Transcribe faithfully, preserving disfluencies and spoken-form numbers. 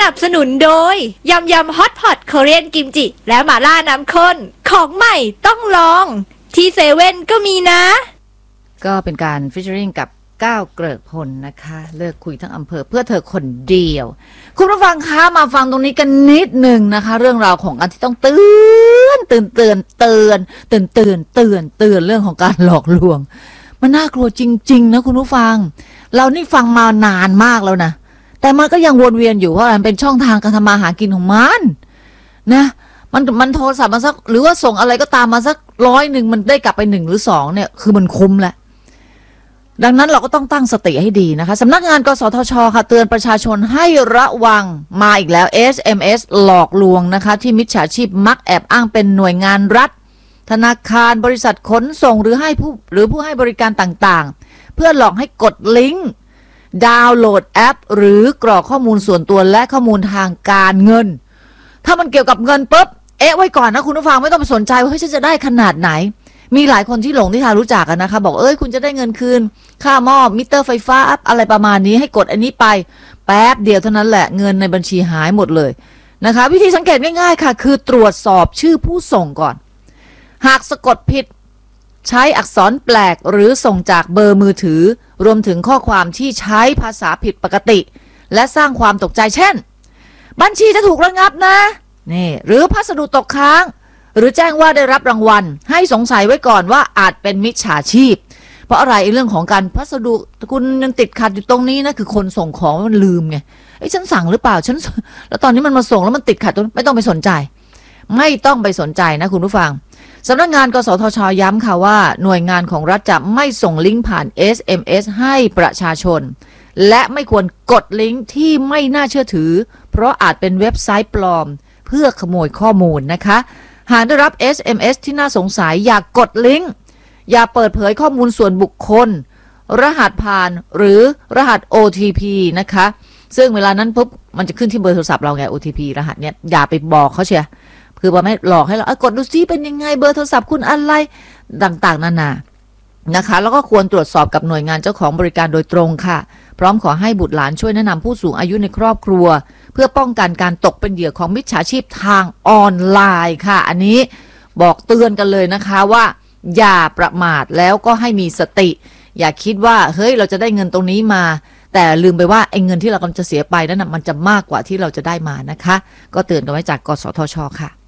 นับสนุนโดยยำยำฮอตพอตคอเรียนกิมจิและหม่าล่าน้ำข้นของใหม่ต้องลองที่เซเว่นก็มีนะก็เป็นการฟิชเชอริงกับก้าวเกริกพลนะคะเลิกคุยทั้งอำเภอเพื่อเธอคนเดียวคุณผู้ฟังคะมาฟังตรงนี้กันนิดหนึ่งนะคะเรื่องราวของการที่ต้องเตือนเตือนเตือนเตือนเตือนเตือนเตือนเตือนเรื่องของการหลอกลวงมันน่ากลัวจริงๆนะคุณผู้ฟังเรานี่ฟังมานานมากแล้วนะแต่มันก็ยังวนเวียนอยู่เพราะมันเป็นช่องทางการทำมาหากินของมันนะมันมันโทรศัพท์มาสักหรือว่าส่งอะไรก็ตามมาสักร้อยหนึ่งมันได้กลับไปหนึ่งหรือสองเนี่ยคือมันคุ้มแหละดังนั้นเราก็ต้องตั้งสติให้ดีนะคะสำนักงานกสทช.ค่ะเตือนประชาชนให้ระวังมาอีกแล้ว เอส เอ็ม เอส หลอกลวงนะคะที่มิจฉาชีพมักแอบอ้างเป็นหน่วยงานรัฐธนาคารบริษัทขนส่งหรือให้ผู้หรือผู้ให้บริการต่างๆเพื่อหลอกให้กดลิงก์ดาวน์โหลดแอปหรือกรอกข้อมูลส่วนตัวและข้อมูลทางการเงินถ้ามันเกี่ยวกับเงินปุ๊บเอ๊ะไว้ก่อนนะคุณผู้ฟังไม่ต้องไปสนใจว่าเฮ้ยฉันจะได้ขนาดไหนมีหลายคนที่หลงที่ทารู้จักกันนะคะบอกเอ้ยคุณจะได้เงินคืนค่าหม้อมิเตอร์ไฟฟ้าอะไรประมาณนี้ให้กดอันนี้ไปแป๊บเดียวเท่านั้นแหละเงินในบัญชีหายหมดเลยนะคะวิธีสังเกตง่ายๆค่ะคือตรวจสอบชื่อผู้ส่งก่อนหากสะกดผิดใช้อักษรแปลกหรือส่งจากเบอร์มือถือรวมถึงข้อความที่ใช้ภาษาผิดปกติและสร้างความตกใจเช่นบัญชีจะถูกระงับนะนี่หรือพัสดุตกค้างหรือแจ้งว่าได้รับรางวัลให้สงสัยไว้ก่อนว่าอาจเป็นมิจฉาชีพเพราะอะไรเรื่องของการพัสดุคุณยังติดขัดอยู่ตรงนี้นะคือคนส่งของมันลืมไงไอ้ฉันสั่งหรือเปล่าฉันแล้วตอนนี้มันมาส่งแล้วมันติดขัดตรงไม่ต้องไปสนใจไม่ต้องไปสนใจนะคุณผู้ฟังสำนักงานกสทช.ย้ำค่ะว่าหน่วยงานของรัฐจะไม่ส่งลิงก์ผ่าน เอส เอ็ม เอส ให้ประชาชนและไม่ควรกดลิงก์ที่ไม่น่าเชื่อถือเพราะอาจเป็นเว็บไซต์ปลอมเพื่อขโมยข้อมูลนะคะหากได้รับ เอส เอ็ม เอส ที่น่าสงสัยอย่ากกดลิงก์อย่าเปิดเผยข้อมูลส่วนบุคคลรหัสผ่านหรือรหัส โอ ที พี นะคะซึ่งเวลานั้นปุ๊บมันจะขึ้นที่เบอร์โทรศัพท์เราไง โอ ที พี รหัสเนี้ยอย่าไปบอกเขาเชียคือว่าไม่หลอกให้เรากดดูซิเป็นยังไงเบอร์โทรศัพท์คุณอะไรต่างๆนานานะคะแล้วก็ควรตรวจสอบกับหน่วยงานเจ้าของบริการโดยตรงค่ะพร้อมขอให้บุตรหลานช่วยแนะนำผู้สูงอายุในครอบครัวเพื่อป้องกันการตกเป็นเหยื่อของมิจฉาชีพทางออนไลน์ค่ะอันนี้บอกเตือนกันเลยนะคะว่าอย่าประมาทแล้วก็ให้มีสติอย่าคิดว่าเฮ้ยเราจะได้เงินตรงนี้มาแต่ลืมไปว่าไอ้เงินที่เรากำลังจะเสียไปนั้นนะมันจะมากกว่าที่เราจะได้มานะคะก็เตือนกันไว้จากกสทช.ค่ะ